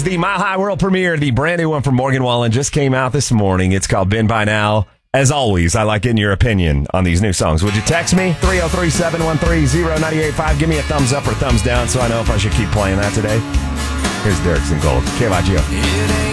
the Mile High World premiere. The brand new one from Morgan Wallen just came out this morning. It's called Been By Now. As always, I like getting your opinion on these new songs. Would you text me? 303-713-0985. Give me a thumbs up or thumbs down so I know if I should keep playing that today. Here's Derek and Gold. KYGO.